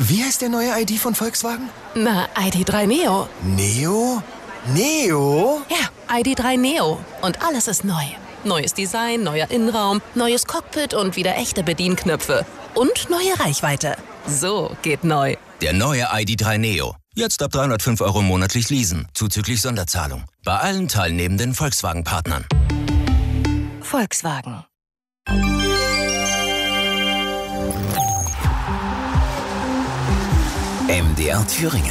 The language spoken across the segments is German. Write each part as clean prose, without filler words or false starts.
Wie heißt der neue ID von Volkswagen? Na, ID.3 Neo. Neo? Neo? Ja, ID.3 Neo. Und alles ist neu. Neues Design, neuer Innenraum, neues Cockpit und wieder echte Bedienknöpfe. Und neue Reichweite. So geht neu. Der neue ID.3 Neo. Jetzt ab 305 € monatlich leasen, zuzüglich Sonderzahlung. Bei allen teilnehmenden Volkswagen-Partnern. Volkswagen. MDR Thüringen.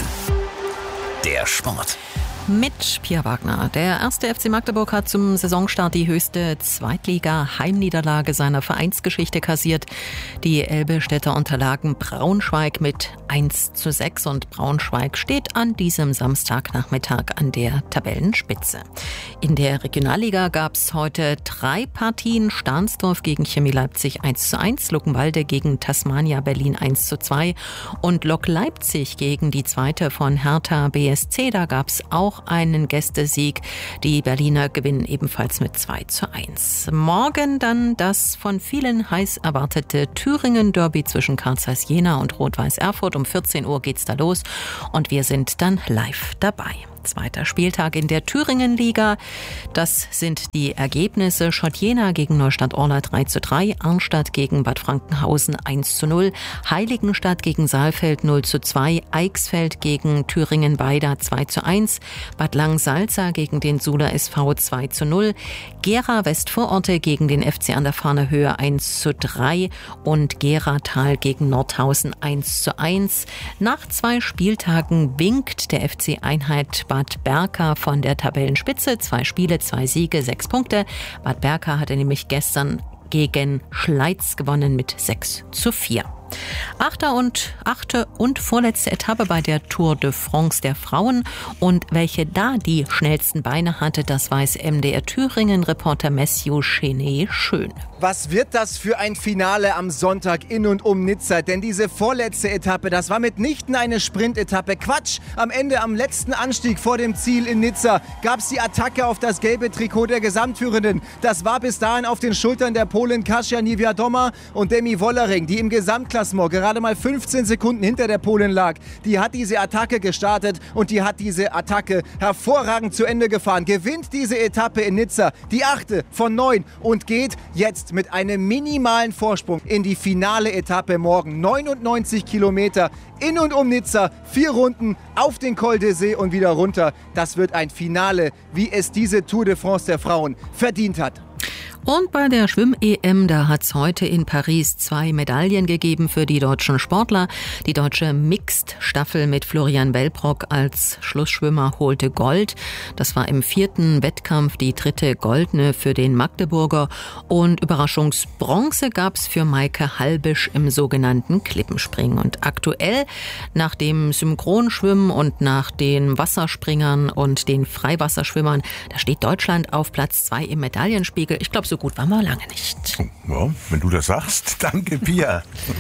Der Sport. Mit Pia Wagner. Der 1. FC Magdeburg hat zum Saisonstart die höchste Zweitliga-Heimniederlage seiner Vereinsgeschichte kassiert. Die Elbe-Städter unterlagen Braunschweig mit 1:6 und Braunschweig steht an diesem Samstagnachmittag an der Tabellenspitze. In der Regionalliga gab es heute 3 Partien. Stahnsdorf gegen Chemie Leipzig 1:1, Luckenwalde gegen Tasmania Berlin 1:2 und Lok Leipzig gegen die zweite von Hertha BSC. Da gab es auch einen Gästesieg. Die Berliner gewinnen ebenfalls mit 2:1. Morgen dann das von vielen heiß erwartete Thüringen-Derby zwischen Carl Zeiss Jena und Rot-Weiß Erfurt. Um 14 Uhr geht's da los und wir sind dann live dabei. Zweiter Spieltag in der Thüringen-Liga. Das sind die Ergebnisse. Schott Jena gegen Neustadt Orla 3:3, Arnstadt gegen Bad Frankenhausen 1:0, Heiligenstadt gegen Saalfeld 0:2, Eichsfeld gegen Thüringen-Weida 2:1, Bad Lang-Salza gegen den Suler SV 2:0, Gera Westvororte gegen den FC an der Fahner Höhe 1:3 und Geratal gegen Nordhausen 1:1. Nach 2 Spieltagen winkt der FC Einheit Bad Berka von der Tabellenspitze. 2 Spiele, 2 Siege, 6 Punkte. Bad Berka hatte nämlich gestern gegen Schleiz gewonnen mit 6:4. Achte und vorletzte Etappe bei der Tour de France der Frauen. Und welche da die schnellsten Beine hatte, das weiß MDR Thüringen-Reporter Matthew Chenet schön. Was wird das für ein Finale am Sonntag in und um Nizza? Denn diese vorletzte Etappe, das war mitnichten eine Sprintetappe. Quatsch! Am Ende, am letzten Anstieg vor dem Ziel in Nizza, gab es die Attacke auf das gelbe Trikot der Gesamtführenden. Das war bis dahin auf den Schultern der Polin Kasia Niewiadoma und Demi Wollering, die im Gesamtklassement gerade mal 15 Sekunden hinter der Polin lag. Die hat diese Attacke gestartet und die hat diese Attacke hervorragend zu Ende gefahren. Gewinnt diese Etappe in Nizza, die 8. von 9 und geht jetzt mit einem minimalen Vorsprung in die finale Etappe morgen. 99 Kilometer in und um Nizza, 4 Runden auf den Col d'Huez und wieder runter. Das wird ein Finale, wie es diese Tour de France der Frauen verdient hat. Und bei der Schwimm-EM, da hat es heute in Paris 2 Medaillen gegeben für die deutschen Sportler. Die deutsche Mixed-Staffel mit Florian Wellbrock als Schlussschwimmer holte Gold. Das war im 4. Wettkampf die 3. goldene für den Magdeburger. Und Überraschungsbronze gab es für Maike Halbisch im sogenannten Klippenspringen. Und aktuell nach dem Synchronschwimmen und nach den Wasserspringern und den Freiwasserschwimmern, da steht Deutschland auf Platz 2 im Medaillenspiegel. Ich glaube, so gut waren wir lange nicht. Ja, wenn du das sagst, danke, Pia.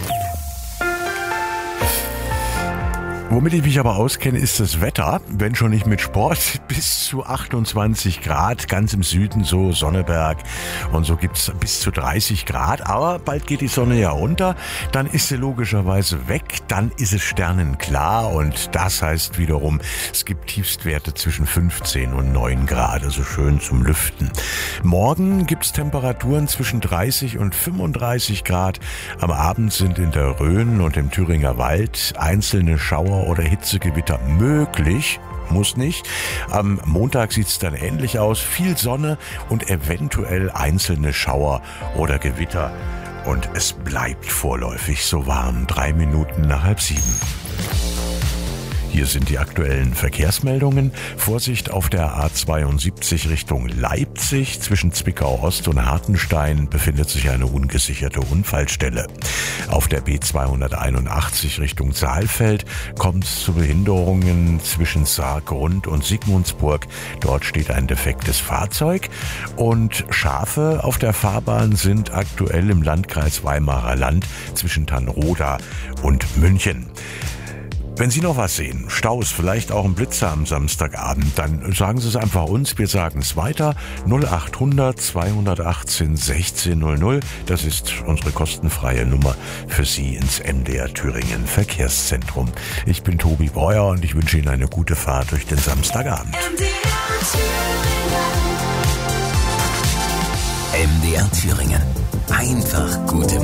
Womit ich mich aber auskenne, ist das Wetter, wenn schon nicht mit Sport, bis zu 28 Grad, ganz im Süden so Sonneberg und so gibt's bis zu 30 Grad, aber bald geht die Sonne ja unter, dann ist sie logischerweise weg, dann ist es sternenklar und das heißt wiederum, es gibt Tiefstwerte zwischen 15 und 9 Grad, also schön zum Lüften. Morgen gibt's Temperaturen zwischen 30 und 35 Grad, am Abend sind in der Rhön und im Thüringer Wald einzelne Schauer oder Hitzegewitter möglich, muss nicht. Am Montag sieht es dann ähnlich aus. Viel Sonne und eventuell einzelne Schauer oder Gewitter. Und es bleibt vorläufig so warm. 3 Minuten nach 6:30. Hier sind die aktuellen Verkehrsmeldungen. Vorsicht auf der A72 Richtung Leipzig. Zwischen Zwickau-Ost und Hartenstein befindet sich eine ungesicherte Unfallstelle. Auf der B281 Richtung Saalfeld kommt es zu Behinderungen zwischen Saargrund und Sigmundsburg. Dort steht ein defektes Fahrzeug. Und Schafe auf der Fahrbahn sind aktuell im Landkreis Weimarer Land zwischen Tannroda und München. Wenn Sie noch was sehen, Staus, vielleicht auch ein Blitzer am Samstagabend, dann sagen Sie es einfach uns, wir sagen es weiter. 0800 218 1600, das ist unsere kostenfreie Nummer für Sie ins MDR Thüringen Verkehrszentrum. Ich bin Tobi Breuer und ich wünsche Ihnen eine gute Fahrt durch den Samstagabend. MDR Thüringen. Einfach gute Musik.